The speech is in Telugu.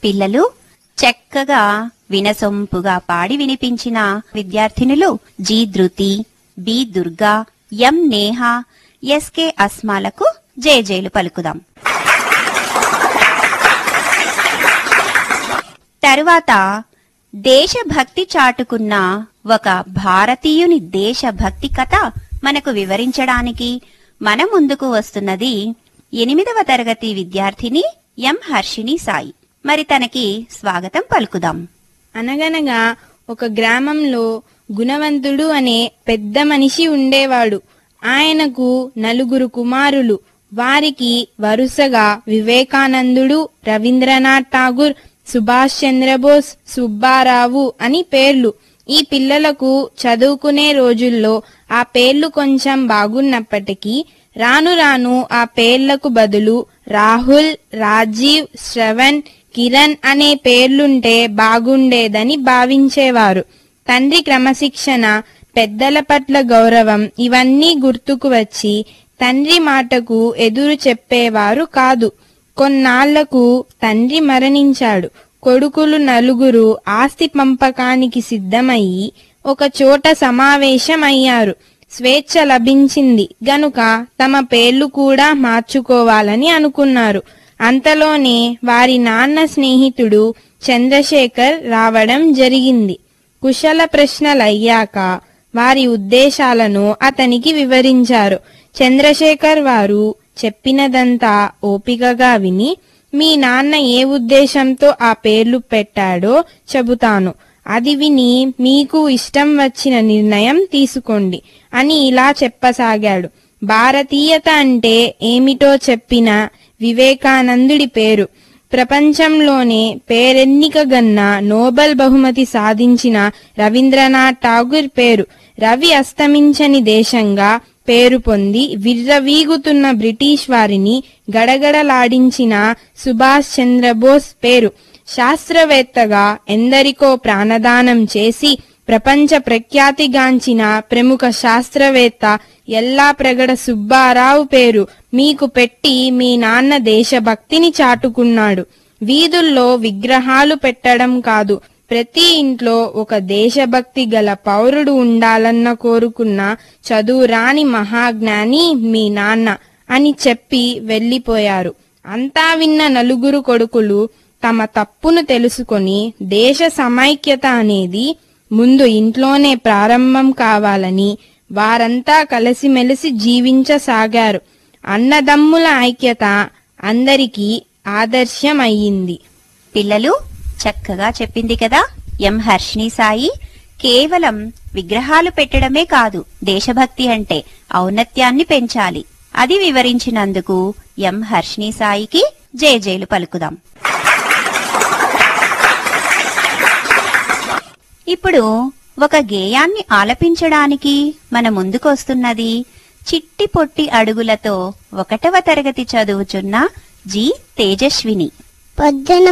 పిల్లలు చక్కగా వినసొంపుగా పాడి వినిపించిన విద్యార్థినులు జి ధృతి, బి దుర్గా, ఎం నేహ, ఎస్కే అస్మాలకు జేజేలు పలుకుదాం. తరువాత దేశభక్తి చాటుకున్న ఒక భారతీయుని దేశభక్తి కథ మనకు వివరించడానికి మన ముందుకు వస్తున్నది 8వ తరగతి విద్యార్థిని ఎం హర్షిని సాయి. మరి తనకి స్వాగతం పలుకుదాం. అనగనగా ఒక గ్రామంలో గుణవంతుడు అనే పెద్ద మనిషి ఉండేవాడు. ఆయనకు 4 కుమారులు. వారికి వరుసగా వివేకానందుడు, రవీంద్రనాథ్ ఠాగూర్, సుభాష్ చంద్రబోస్, సుబ్బారావు అని పేర్లు. ఈ పిల్లలకు చదువుకునే రోజుల్లో ఆ పేర్లు కొంచెం బాగున్నప్పటికీ రాను రాను ఆ పేర్లకు బదులు రాహుల్, రాజీవ్, శ్రవణ్, కిరణ్ అనే పేర్లుంటే బాగుండేదని భావించేవారు. తండ్రి క్రమశిక్షణ, పెద్దల పట్ల గౌరవం ఇవన్నీ గుర్తుకు వచ్చి తండ్రి మాటకు ఎదురు చెప్పేవారు కాదు. కొన్నాళ్లకు తండ్రి మరణించాడు. కొడుకులు 4 ఆస్తి పంపకానికి సిద్ధమయ్యి ఒక చోట సమావేశమయ్యారు. స్వేచ్ఛ లభించింది గనుక తమ పేర్లు కూడా మార్చుకోవాలని అనుకున్నారు. అంతలోనే వారి నాన్న స్నేహితుడు చంద్రశేఖర్ రావడం జరిగింది. కుశల ప్రశ్నలయ్యాక వారి ఉద్దేశాలను అతనికి వివరించారు. చంద్రశేఖర్ వారు చెప్పినదంతా ఓపికగా విని, మీ నాన్న ఏ ఉద్దేశంతో ఆ పేర్లు పెట్టాడో చెబుతాను, అది విని మీకు ఇష్టం వచ్చిన నిర్ణయం తీసుకోండి అని ఇలా చెప్పసాగాడు. భారతీయత అంటే ఏమిటో చెప్పిన వివేకానందుడి పేరు, ప్రపంచంలోనే పేరెన్నికగన్న నోబెల్ బహుమతి సాధించిన రవీంద్రనాథ్ ఠాగూర్ పేరు, రవి అస్తమించని దేశంగా పేరు పొంది విర్రవీగుతున్న బ్రిటిష్ వారిని గడగడలాడించిన సుభాష్ చంద్రబోస్ పేరు, శాస్త్రవేత్తగా ఎందరికో ప్రాణదానం చేసి ప్రపంచ ప్రఖ్యాతిగాంచిన ప్రముఖ శాస్త్రవేత్త యల్లాప్రగడ సుబ్బారావు పేరు మీకు పెట్టి మీ నాన్న దేశభక్తిని చాటుకున్నాడు. వీధుల్లో విగ్రహాలు పెట్టడం కాదు, ప్రతి ఇంట్లో ఒక దేశభక్తి గల పౌరుడు ఉండాలన్న కోరుకున్న చదువురాని మహాజ్ఞాని మీ నాన్న అని చెప్పి వెళ్లిపోయారు. అంతా విన్న 4 కొడుకులు తమ తప్పును తెలుసుకొని దేశ సమైక్యత అనేది ముందు ఇంట్లోనే ప్రారంభం కావాలని వారంతా కలిసిమెలిసి జీవించసాగారు. అన్నదమ్ముల ఐక్యత అందరికీ ఆదర్శం అయ్యింది. పిల్లలు చక్కగా చెప్పింది కదా ఎం హర్షిని సాయి. కేవలం విగ్రహాలు పెట్టడమే కాదు దేశభక్తి అంటే ఔన్నత్యాన్ని పెంచాలి. అది వివరించినందుకు ఎం హర్షిని సాయికి జేజేలు పలుకుదాం. ఇప్పుడు ఒక గేయాన్ని ఆలపించడానికి మన ముందుకొస్తున్నది చిట్టి పొట్టి అడుగులతో 1వ తరగతి చదువుచున్న జి తేజస్విని.